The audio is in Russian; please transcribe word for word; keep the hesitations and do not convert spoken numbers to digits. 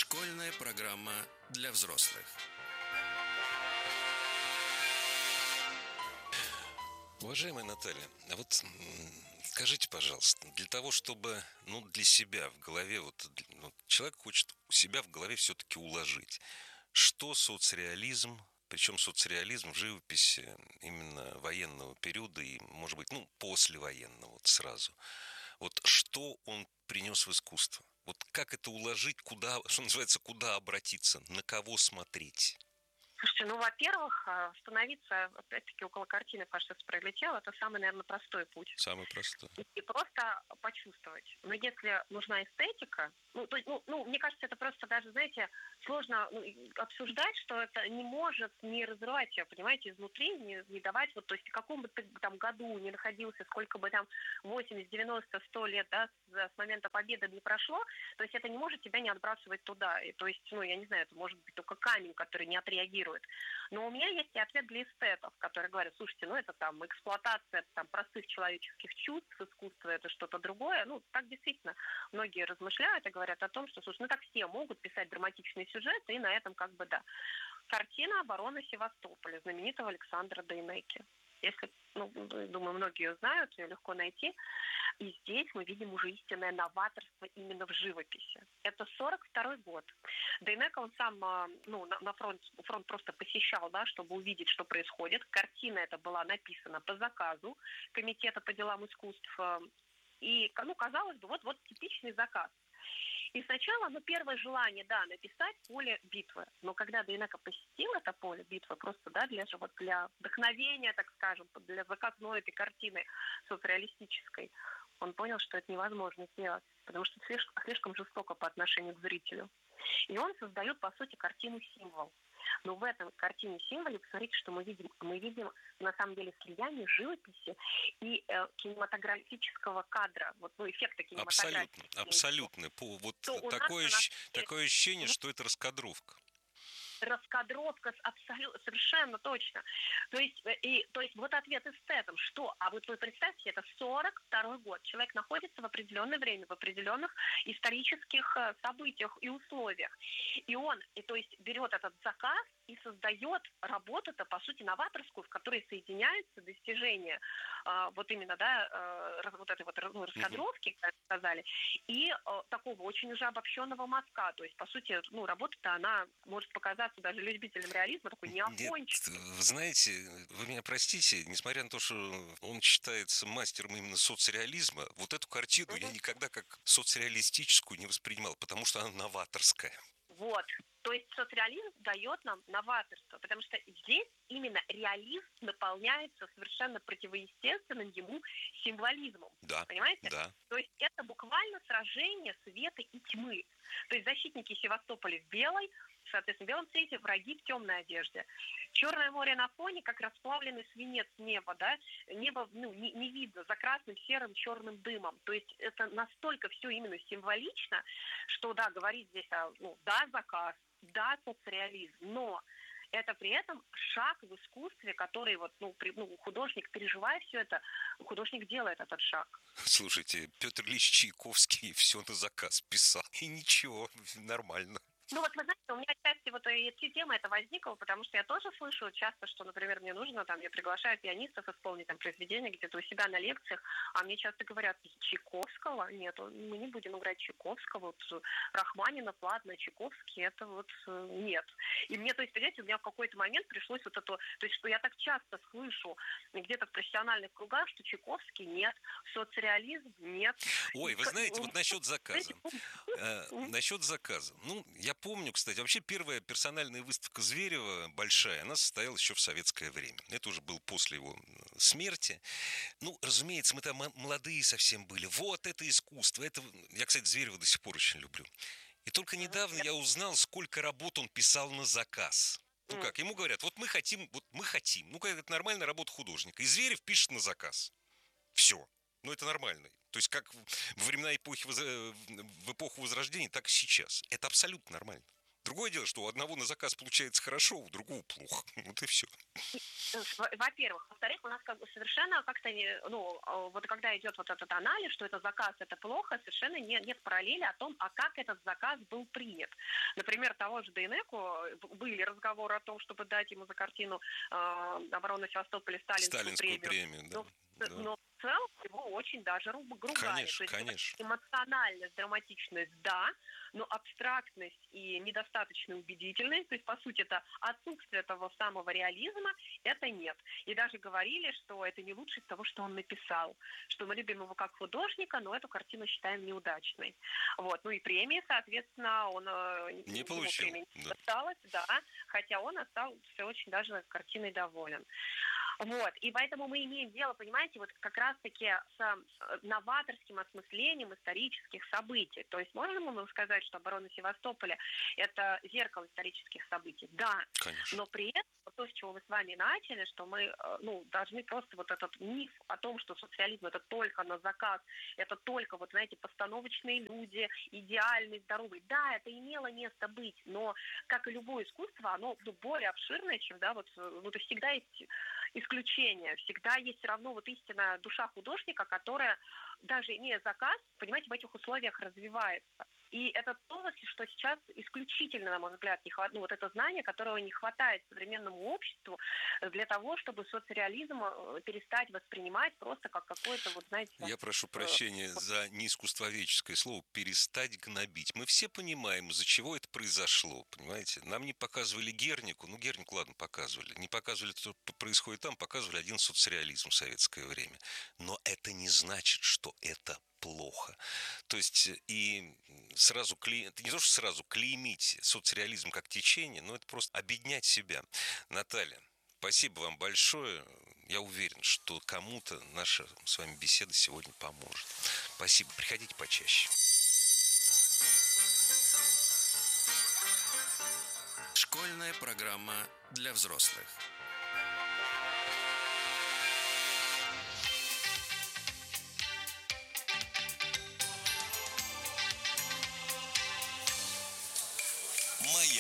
Школьная программа для взрослых. Уважаемая Наталья, а вот м, скажите, пожалуйста, для того, чтобы, ну, для себя в голове, вот, для- ну, человек хочет у себя в голове все-таки уложить, что соцреализм, причем соцреализм в живописи именно военного периода и, может быть, ну, послевоенного, вот сразу. Вот что он принес в искусство? Вот как это уложить, куда, что называется, куда обратиться, на кого смотреть? Слушайте, ну, во-первых, а, остановиться, опять-таки, около картины «Фашист пролетел» — это самый, наверное, простой путь. Самый простой. И, и просто почувствовать. Но если нужна эстетика, ну, то, есть, ну, ну, мне кажется, это просто даже, знаете, сложно ну, и обсуждать, что это не может не разрывать тебя, понимаете, изнутри, не, не давать, вот, то есть в каком бы ты там году ни находился, сколько бы там восемьдесят, девяносто, сто лет, да, с, с момента победы не прошло, то есть это не может тебя не отбрасывать туда. И, то есть, ну, я не знаю, это может быть только камень, который не отреагирует. Но у меня есть и ответ для эстетов, которые говорят: слушайте, ну это там эксплуатация там, простых человеческих чувств, искусство — это что-то другое. Ну, так действительно многие размышляют и говорят о том, что, слушай, ну так все могут писать драматичные сюжеты, и на этом как бы да. Картина «Оборона Севастополя» знаменитого Александра Дейнеки. Если, ну, думаю, многие ее знают, ее легко найти. И здесь мы видим уже истинное новаторство именно в живописи. Это сорок второй год. Дейнека, он сам ну, на, на фронт, фронт просто посещал, да, чтобы увидеть, что происходит. Картина эта была написана по заказу Комитета по делам искусств. И, ну, казалось бы, вот, вот типичный заказ. И сначала, ну, первое желание, да, написать поле битвы. Но когда Дейнека посетил это поле битвы, просто, да, для, вот, для вдохновения, так скажем, для заказной этой картины соцреалистической, он понял, что это невозможно сделать, потому что слишком, слишком жестоко по отношению к зрителю. И он создает, по сути, картину-символ. Но в этом картине-символе, посмотрите, что мы видим. Мы видим, на самом деле, слияние живописи и э, кинематографического кадра, вот, ну, эффекта кинематографии. Абсолютно, абсолютно. По, вот такое, нас, такое ощущение, что это раскадровка. Раскадровка абсолютно, совершенно точно. То есть, и, то есть вот ответ эстетам, что? А вот вы представьте, это сорок второй год. Человек находится в определенное время, в определенных исторических событиях и условиях. И он, и, то есть, берет этот заказ и создает работу-то, по сути, новаторскую, в которой соединяются достижения э, вот именно, да, э, вот этой вот ну, раскадровки, как сказали, и э, такого очень уже обобщенного мазка. То есть, по сути, ну, работа-то, она может показаться даже любителям реализма такой неоконченной. Вы знаете, вы меня простите, несмотря на то, что он считается мастером именно соцреализма, вот эту картину uh-huh. я никогда как соцреалистическую не воспринимал, потому что она новаторская. Вот. То есть соцреализм дает нам новаторство, потому что здесь именно реализм наполняется совершенно противоестественным ему символизмом. Да, понимаете? Да. То есть это буквально сражение света и тьмы. То есть защитники Севастополя в белой, соответственно, в белом цвете, враги в темной одежде. Черное море на фоне, как расплавленный свинец неба, да, небо ну, не, не видно за красным, серым, черным дымом. То есть это настолько все именно символично, что, да, говорить здесь о, ну, да, заказ, да, соцреализм, но это при этом шаг в искусстве, который вот, ну, при, ну, художник, переживая все это, художник делает этот шаг. Слушайте, Петр Ильич Чайковский все на заказ писал, и ничего, нормально. Ну вот вы знаете, у меня отчасти вот эти темы это возникло, потому что я тоже слышу часто, что, например, мне нужно, там, я приглашаю пианистов исполнить там произведение где-то у себя на лекциях, а мне часто говорят: Чайковского? Нет, мы не будем играть Чайковского, вот Рахманинов, ладно, Чайковский, это вот нет. И мне, то есть, понимаете, у меня в какой-то момент пришлось вот это, то есть, что я так часто слышу где-то в профессиональных кругах, что Чайковский нет, соцреализм нет. Ой, вы знаете, вот насчет заказа. Насчет заказа. Ну, я помню, кстати, вообще первая персональная выставка Зверева большая, она состоялась еще в советское время. Это уже был после его смерти. Ну, разумеется, мы там молодые совсем были. Вот это искусство. Это... Я, кстати, Зверева до сих пор очень люблю. И только недавно я узнал, сколько работ он писал на заказ. Ну как, ему говорят: вот мы хотим, вот мы хотим. Ну, как это нормальная работа художника. И Зверев пишет на заказ. Все. Ну, это нормально. То есть, как во времена эпохи, в эпоху Возрождения, так и сейчас. Это абсолютно нормально. Другое дело, что у одного на заказ получается хорошо, у другого плохо. Вот и все. Во-первых. Во-вторых, у нас как бы совершенно как-то, не, ну, вот когда идет вот этот анализ, что это заказ, это плохо, совершенно нет, нет параллели о том, а как этот заказ был принят. Например, того же Дейнеку были разговоры о том, чтобы дать ему за картину э, «Оборона Севастополя» сталинскую, сталинскую премию. премию, да. Но, да. но в целом его очень даже ругали. Конечно, То есть конечно. Эмоциональность, драматичность, да, но абстрактность и недостаточная убедительность, то есть, по сути, это отсутствие того самого реализма, это нет. И даже говорили, что это не лучше того, что он написал, что мы любим его как художника, но эту картину считаем неудачной. Вот. Ну и премии, соответственно, он не получил. Не да. осталось, да, хотя он остался очень даже картиной доволен. Вот, и поэтому мы имеем дело, понимаете, вот как раз-таки с новаторским осмыслением исторических событий. То есть можем мы сказать, что оборона Севастополя – это зеркало исторических событий? Да, Конечно. но при этом то, с чего мы с вами начали, что мы ну, должны просто вот этот миф о том, что социализм – это только на заказ, это только, вот знаете, постановочные люди, идеальный, здоровый. Да, это имело место быть, но, как и любое искусство, оно ну, более обширное, чем, да, вот, вот и всегда есть исключения. Всегда есть все равно вот истинная душа художника, которая, даже имея заказ, понимаете, в этих условиях развивается. И это то, что сейчас исключительно, на мой взгляд, не хватает, ну, вот это знание, которого не хватает современному обществу для того, чтобы соцреализм перестать воспринимать просто как какое-то, вот, знаете... Я прошу прощения за неискусствоведческое слово «перестать гнобить». Мы все понимаем, из-за чего это произошло, понимаете? Нам не показывали Гернику, ну, Гернику, ладно, показывали. Не показывали, что происходит там, показывали один соцреализм в советское время. Но это не значит, что это плохо. То есть и сразу, клей... не то, что сразу клеймить соцреализм как течение, но это просто обеднять себя. Наталья, спасибо вам большое. Я уверен, что кому-то наша с вами беседа сегодня поможет. Спасибо. Приходите почаще. Школьная программа для взрослых. Моя